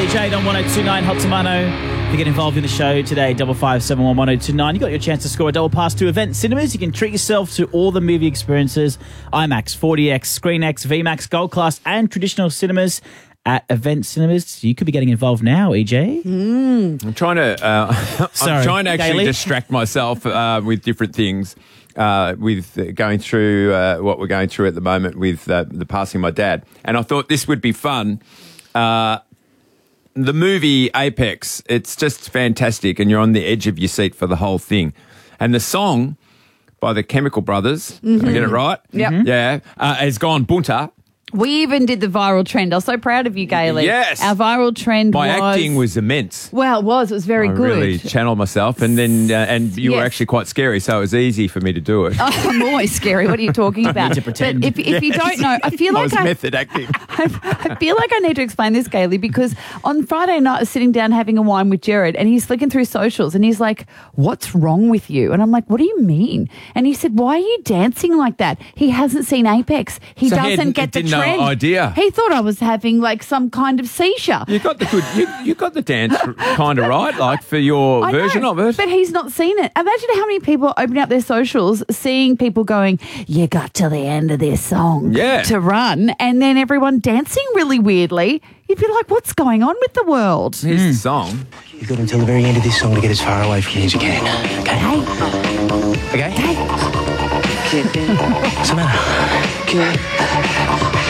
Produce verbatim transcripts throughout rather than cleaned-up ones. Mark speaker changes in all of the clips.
Speaker 1: Gaily Jade on one oh two nine Hot Tomato. To get involved in the show today, double five seven one one oh two nine. You got your chance to score a double pass to Event Cinemas. You can treat yourself to all the movie experiences: IMAX, four D X, ScreenX, V MAX, Gold Class, and traditional cinemas at Event Cinemas. You could be getting involved now, E J.
Speaker 2: Mm. I'm trying to. Uh,
Speaker 1: Sorry,
Speaker 2: I'm trying to actually
Speaker 1: Gaily.
Speaker 2: distract myself uh, with different things. Uh, with uh, going through uh, what we're going through at the moment with uh, the passing of my dad, and I thought this would be fun. Uh, the movie Apex, it's just fantastic, and you're on the edge of your seat for the whole thing. And the song by the Chemical Brothers,
Speaker 3: Mm-hmm.
Speaker 2: did I get it right?
Speaker 3: Yep.
Speaker 2: Yeah, uh, has gone bunter.
Speaker 3: We even did the viral trend. I was so proud of you, Gaily.
Speaker 2: Yes.
Speaker 3: Our viral trend
Speaker 2: My
Speaker 3: was...
Speaker 2: acting was immense.
Speaker 3: Well, it was. It was very
Speaker 2: I
Speaker 3: good.
Speaker 2: really channeled myself, and then uh, and you were
Speaker 3: Yes.
Speaker 2: actually quite scary, so it was easy for me to do it.
Speaker 3: Oh, I'm always scary. What are you talking about?
Speaker 1: to pretend.
Speaker 3: But if, if you don't know, I feel
Speaker 2: I
Speaker 3: like
Speaker 2: was
Speaker 3: I,
Speaker 2: method acting.
Speaker 3: I, I feel like I need to explain this, Gaily, because on Friday night I was sitting down having a wine with Jared, and he's flicking through socials, and he's like, "What's wrong with you?" And I'm like, "What do you mean?" And he said, "Why are you dancing like that?" He hasn't seen Apex. He
Speaker 2: So he
Speaker 3: doesn't
Speaker 2: had-
Speaker 3: get the
Speaker 2: didn't know
Speaker 3: trend.
Speaker 2: idea.
Speaker 3: He thought I was having like some kind of seizure.
Speaker 2: You got the good. You, you got the dance kind of right, like for your
Speaker 3: I
Speaker 2: version
Speaker 3: know,
Speaker 2: of it.
Speaker 3: But he's not seen it. Imagine how many people are opening up their socials, seeing people going, "You got to the end of this song
Speaker 2: Yeah.
Speaker 3: to run," and then everyone dancing really weirdly. You'd be like, what's going on with the world?
Speaker 2: Here's the song.
Speaker 4: You've got until the very end of this song to get as far away from me as you can. Okay?
Speaker 3: Hey,
Speaker 4: Okay?
Speaker 3: hey.
Speaker 4: What's the matter?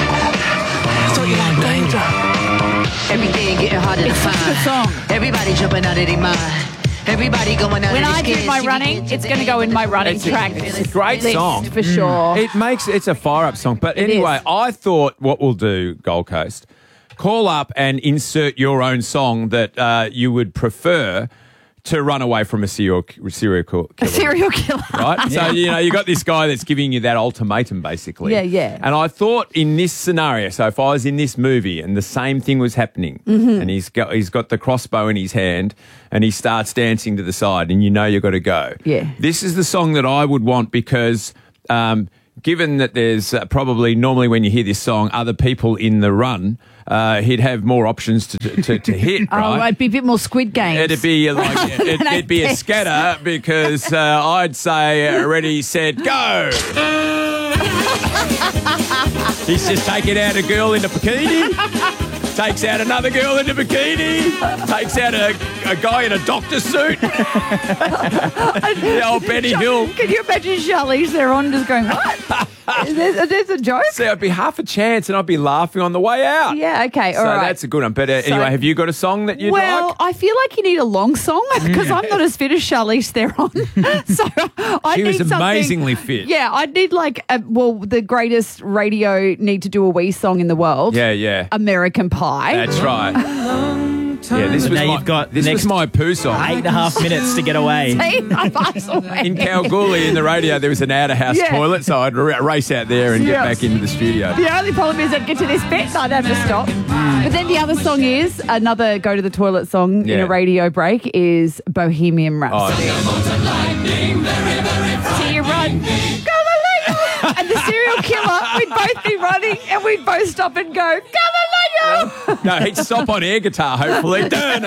Speaker 4: I thought you liked danger.
Speaker 5: Everything getting harder to
Speaker 3: It's such a good
Speaker 5: find.
Speaker 3: song.
Speaker 5: Everybody jumping out of their mind. Everybody going out
Speaker 3: When
Speaker 5: of
Speaker 3: I
Speaker 5: their
Speaker 3: do
Speaker 5: skin.
Speaker 3: my
Speaker 5: See,
Speaker 3: running,
Speaker 5: we get
Speaker 3: it's
Speaker 5: to
Speaker 3: going to
Speaker 5: the
Speaker 3: go in my running
Speaker 2: It's a-
Speaker 3: track.
Speaker 2: it's a great
Speaker 3: list
Speaker 2: song.
Speaker 3: for sure.
Speaker 2: It makes it's a fire up song. But
Speaker 3: It
Speaker 2: anyway,
Speaker 3: is.
Speaker 2: I thought what we'll do, Gold Coast, call up and insert your own song that uh, you would prefer to run away from a serial serial killer.
Speaker 3: A serial killer.
Speaker 2: Right? So, you know, you got this guy that's giving you that ultimatum, basically.
Speaker 3: Yeah, yeah.
Speaker 2: And I thought in this scenario, so if I was in this movie and the same thing was happening,
Speaker 3: Mm-hmm.
Speaker 2: and he's got he's got the crossbow in his hand and he starts dancing to the side and you know you've got to go.
Speaker 3: Yeah.
Speaker 2: This is the song that I would want because um, given that there's uh, probably normally when you hear this song, other people in the run, uh, he'd have more options to, to, to hit, right?
Speaker 3: Oh, it'd be a bit more Squid Games.
Speaker 2: It'd be like it, it'd be a scatter because uh, I'd say uh, ready, set, go. He's just taking out a girl in a bikini, takes out another girl in a bikini, takes out a, a guy in a doctor suit. The old Benny Hill.
Speaker 3: Can you imagine Charlize Theron just going, what? is, this, is this a joke?
Speaker 2: See, it'd be half a chance and I'd be laughing on the way out.
Speaker 3: Yeah, okay, all
Speaker 2: So
Speaker 3: right.
Speaker 2: that's a good one. But uh,
Speaker 3: So-
Speaker 2: anyway, have you got a song that you'd
Speaker 3: well,
Speaker 2: like?
Speaker 3: I feel like you need a long song because I'm not as fit as Charlize Theron. so I
Speaker 2: She
Speaker 3: need
Speaker 2: was
Speaker 3: something-
Speaker 2: amazingly fit.
Speaker 3: Yeah, I'd need like, a, well, the greatest radio need to do a wee song in the world.
Speaker 2: Yeah, yeah.
Speaker 3: American Pie.
Speaker 2: That's right. Yeah, this
Speaker 1: So
Speaker 2: was
Speaker 1: now
Speaker 2: my,
Speaker 1: you've got
Speaker 2: this
Speaker 1: next
Speaker 2: was my poo song.
Speaker 1: Eight and a half minutes to get away.
Speaker 3: See, I passed away.
Speaker 2: In Kalgoorlie, in the radio, there was an out-of-house
Speaker 3: Yeah.
Speaker 2: toilet, so I'd ra- race out there and get
Speaker 3: Yes.
Speaker 2: back into the studio.
Speaker 3: The only problem is I'd get to this bit and I'd have to stop. But then the other song is, another go to the toilet song in
Speaker 2: Yeah.
Speaker 3: a radio break is Bohemian
Speaker 2: Oh,
Speaker 3: Rhapsody. See you run. Galileo! And the serial killer, we'd both be running and we'd both stop and go, Galileo!
Speaker 2: no, he'd stop on air guitar, hopefully.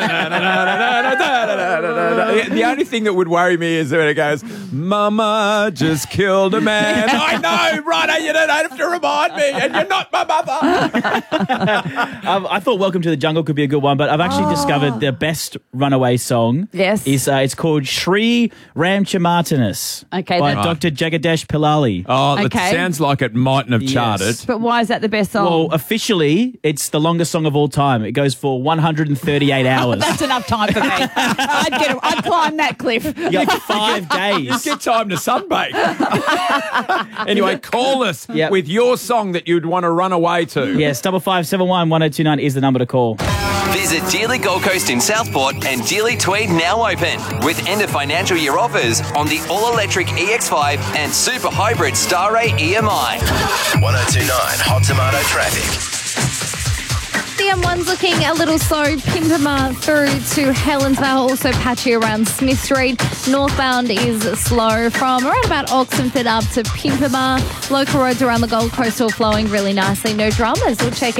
Speaker 2: The only thing that would worry me is when it goes, Mama just killed a man. I know, right? You don't have to remind me, and you're not my mother.
Speaker 1: Um, I thought "Welcome to the Jungle" could be a good one, but I've actually discovered the best runaway song.
Speaker 3: Yes.
Speaker 1: is uh, it's called Shri Ramchamartanas
Speaker 3: Okay,
Speaker 1: by
Speaker 3: that-
Speaker 1: Doctor Jagadesh Pilali.
Speaker 2: Oh, it
Speaker 3: Okay.
Speaker 2: sounds like it mightn't have
Speaker 1: Yes.
Speaker 2: charted.
Speaker 3: But why is that the best song?
Speaker 1: Well, officially, it's the longest song of all time. It goes for one hundred thirty-eight hours.
Speaker 3: That's enough time for me. I'd get it. I'd climb that cliff.
Speaker 1: You got five days.
Speaker 2: Get time to sunbake. Anyway, call us
Speaker 1: Yep.
Speaker 2: with your song that you'd want to run away to.
Speaker 1: Yes, double five seven one one zero two nine is the number to call.
Speaker 6: Visit Dealey Gold Coast in Southport and Dealey Tweed now open with end of financial year offers on the all-electric E X five and super hybrid Star Ray E M I.
Speaker 7: one oh two nine Hot Tomato Traffic.
Speaker 8: The M one's looking a little slow. Pimpama through to Helensvale, also patchy around Smith Street. Northbound is slow from around about Oxenford up to Pimpama. Local roads around the Gold Coast all flowing really nicely. No dramas. We'll check